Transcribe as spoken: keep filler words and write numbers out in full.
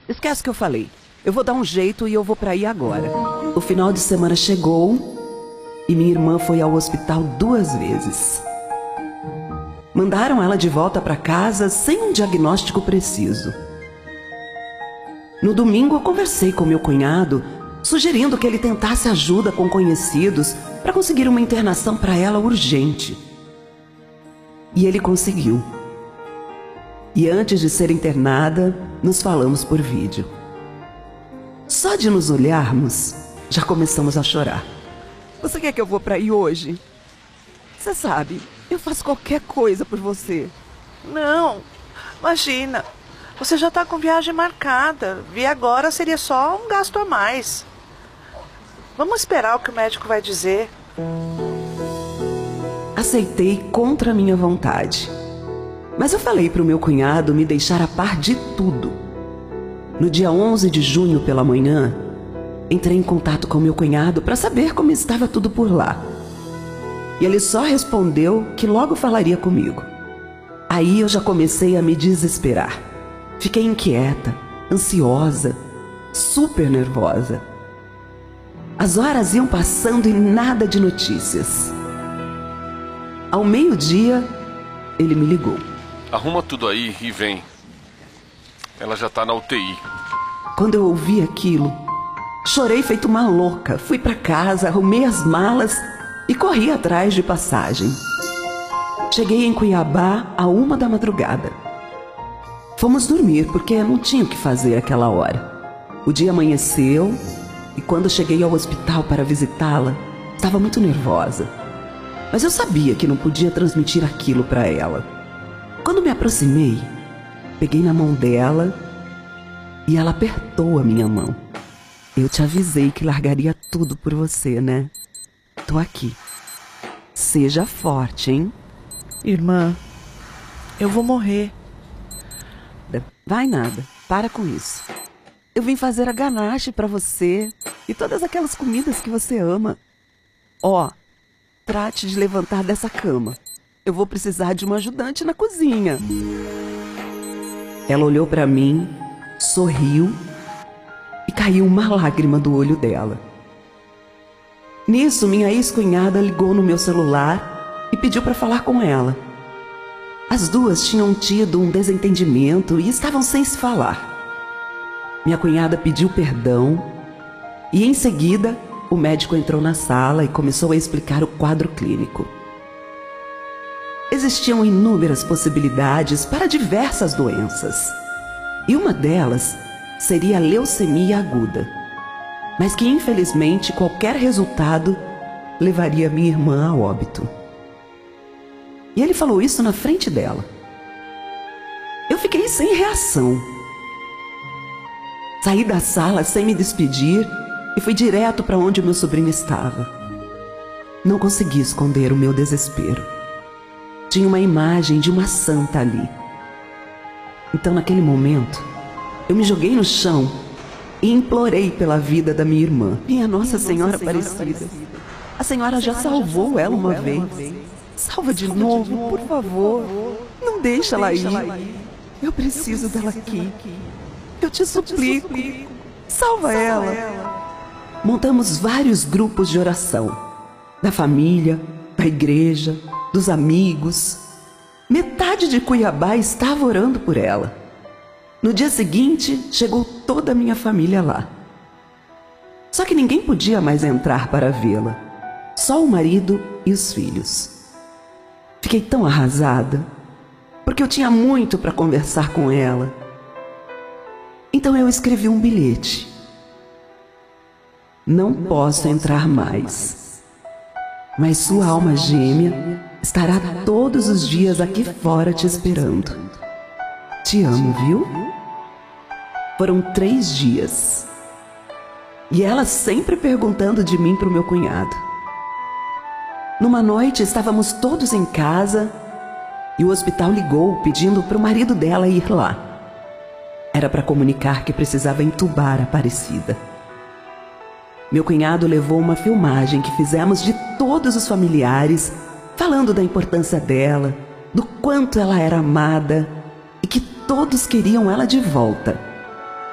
Esquece o que eu falei. Eu vou dar um jeito e eu vou pra aí agora. O final de semana chegou e minha irmã foi ao hospital duas vezes. Mandaram ela de volta pra casa sem um diagnóstico preciso. No domingo eu conversei com meu cunhado, sugerindo que ele tentasse ajuda com conhecidos para conseguir uma internação para ela urgente. E ele conseguiu. E antes de ser internada, nos falamos por vídeo. Só de nos olharmos, já começamos a chorar. Você quer que eu vou para aí hoje? Você sabe, eu faço qualquer coisa por você. Não, imagina. Você já está com viagem marcada. Vir agora seria só um gasto a mais. Vamos esperar o que o médico vai dizer. Aceitei contra a minha vontade. Mas eu falei para o meu cunhado me deixar a par de tudo. No dia onze de junho pela manhã, entrei em contato com meu cunhado para saber como estava tudo por lá. E ele só respondeu que logo falaria comigo. Aí eu já comecei a me desesperar. Fiquei inquieta, ansiosa, super nervosa. As horas iam passando e nada de notícias. Ao meio-dia, ele me ligou. Arruma tudo aí e vem. Ela já tá na U T I. Quando eu ouvi aquilo, chorei feito uma louca. Fui pra casa, arrumei as malas e corri atrás de passagem. Cheguei em Cuiabá a uma da madrugada. Fomos dormir porque não tinha o que fazer aquela hora. O dia amanheceu e quando cheguei ao hospital para visitá-la, estava muito nervosa. Mas eu sabia que não podia transmitir aquilo para ela. Quando me aproximei, peguei na mão dela e ela apertou a minha mão. Eu te avisei que largaria tudo por você, né? Tô aqui. Seja forte, hein? Irmã, eu vou morrer. Vai nada, para com isso. Eu vim fazer a ganache pra você e todas aquelas comidas que você ama. Ó, trate de levantar dessa cama. Eu vou precisar de uma ajudante na cozinha. Ela olhou pra mim, sorriu e caiu uma lágrima do olho dela. Nisso, minha ex-cunhada ligou no meu celular e pediu pra falar com ela. As duas tinham tido um desentendimento e estavam sem se falar. Minha cunhada pediu perdão e, em seguida, o médico entrou na sala e começou a explicar o quadro clínico. Existiam inúmeras possibilidades para diversas doenças. E uma delas seria a leucemia aguda, mas que, infelizmente, qualquer resultado levaria minha irmã a óbito. E ele falou isso na frente dela. Eu fiquei sem reação. Saí da sala sem me despedir e fui direto para onde meu sobrinho estava. Não consegui esconder o meu desespero. Tinha uma imagem de uma santa ali. Então, naquele momento, eu me joguei no chão e implorei pela vida da minha irmã. Minha Nossa Senhora Aparecida, a senhora já salvou ela uma vez. Salva de novo, por favor. Não deixa ela ir. Eu preciso dela aqui. Eu te suplico. Salva ela. Montamos vários grupos de oração. Da família, da igreja, dos amigos. Metade de Cuiabá estava orando por ela. No dia seguinte, chegou toda a minha família lá. Só que ninguém podia mais entrar para vê-la. Só o marido e os filhos. Fiquei tão arrasada, porque eu tinha muito para conversar com ela. Então eu escrevi um bilhete. Não posso entrar mais, mas sua alma gêmea estará todos os dias aqui fora te esperando. Te amo, viu? Foram três dias. E ela sempre perguntando de mim para o meu cunhado. Numa noite, estávamos todos em casa e o hospital ligou pedindo para o marido dela ir lá. Era para comunicar que precisava entubar a Aparecida. Meu cunhado levou uma filmagem que fizemos de todos os familiares, falando da importância dela, do quanto ela era amada e que todos queriam ela de volta.